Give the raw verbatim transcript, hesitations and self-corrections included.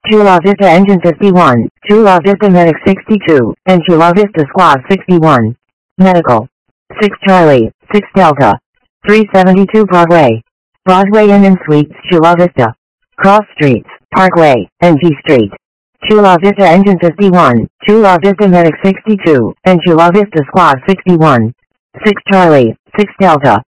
Chula Vista Engine fifty-one, Chula Vista Medic sixty-two, and Chula Vista Squad sixty-one. Medical. six Charlie, six Delta. three seventy-two Broadway. Broadway Inn and Suites Chula Vista. Cross Streets, Parkway, and G Street. Chula Vista Engine fifty-one, Chula Vista Medic sixty-two, and Chula Vista Squad sixty-one. six Charlie, six Delta.